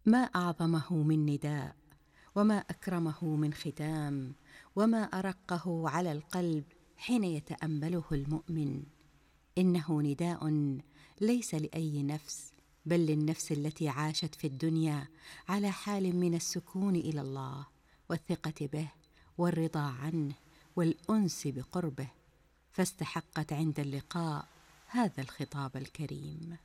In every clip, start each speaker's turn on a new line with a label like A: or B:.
A: ما أعظمه من نداء، وما أكرمه من ختام، وما أرقه على القلب حين يتأمله المؤمن. إنه نداء ليس لأي نفس، بل للنفس التي عاشت في الدنيا على حال من السكون إلى الله والثقة به والرضا عنه والأنس بقربه، فاستحقت عند اللقاء هذا الخطاب الكريم.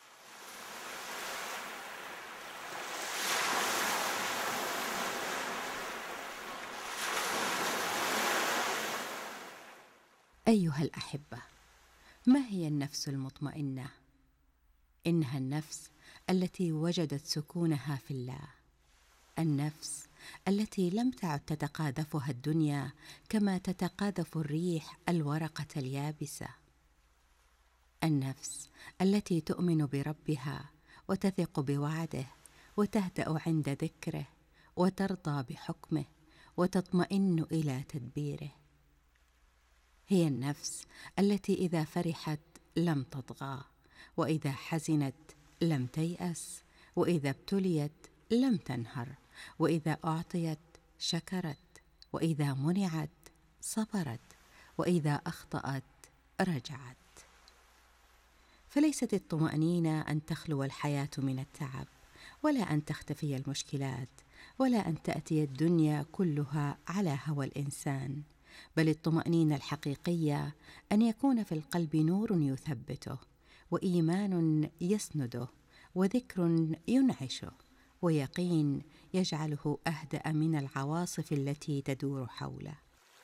A: أيها الأحبة، ما هي النفس المطمئنة؟ إنها النفس التي وجدت سكونها في الله، النفس التي لم تعد تتقاذفها الدنيا كما تتقاذف الريح الورقة اليابسة، النفس التي تؤمن بربها وتثق بوعده وتهدأ عند ذكره وترضى بحكمه وتطمئن إلى تدبيره. هي النفس التي إذا فرحت لم تطغى، وإذا حزنت لم تيأس، وإذا ابتليت لم تنهر، وإذا أعطيت شكرت، وإذا منعت صبرت، وإذا أخطأت رجعت. فليست الطمأنينة أن تخلو الحياة من التعب، ولا أن تختفي المشكلات، ولا أن تأتي الدنيا كلها على هوى الإنسان، بل الطمأنينة الحقيقية أن يكون في القلب نور يثبته، وإيمان يسنده، وذكر ينعشه، ويقين يجعله أهدأ من العواصف التي تدور حوله.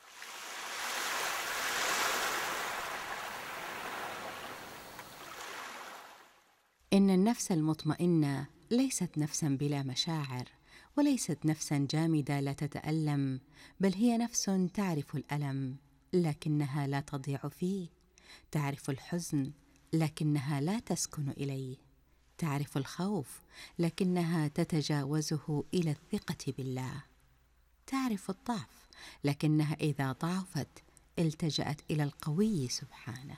A: إن النفس المطمئنة ليست نفسا بلا مشاعر، وليست نفسا جامدة لا تتألم، بل هي نفس تعرف الألم لكنها لا تضيع فيه، تعرف الحزن لكنها لا تسكن إليه، تعرف الخوف لكنها تتجاوزه إلى الثقة بالله، تعرف الضعف لكنها إذا ضعفت التجأت إلى القوي سبحانه.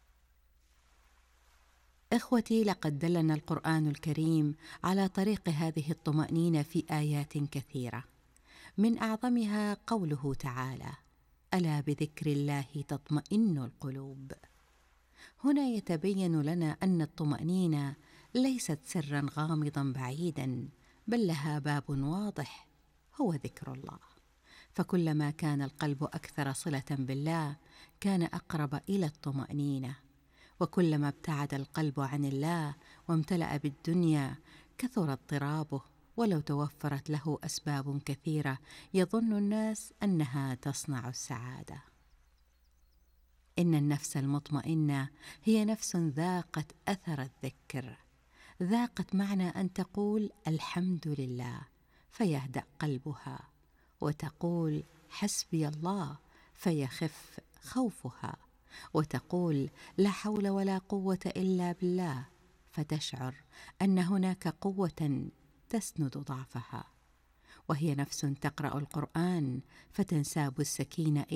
A: إخوتي، لقد دلنا القرآن الكريم على طريق هذه الطمأنينة في آيات كثيرة، من أعظمها قوله تعالى: ألا بذكر الله تطمئن القلوب. هنا يتبين لنا أن الطمأنينة ليست سرا غامضا بعيدا، بل لها باب واضح هو ذكر الله، فكلما كان القلب أكثر صلة بالله كان أقرب إلى الطمأنينة، وكلما ابتعد القلب عن الله وامتلأ بالدنيا كثر اضطرابه، ولو توفرت له أسباب كثيرة يظن الناس أنها تصنع السعادة. إن النفس المطمئنة هي نفس ذاقت أثر الذكر، ذاقت معنى أن تقول الحمد لله فيهدأ قلبها، وتقول حسبي الله فيخف خوفها، وتقول لا حول ولا قوة إلا بالله فتشعر أن هناك قوة تسند ضعفها. وهي نفس تقرأ القرآن فتنساب السكينة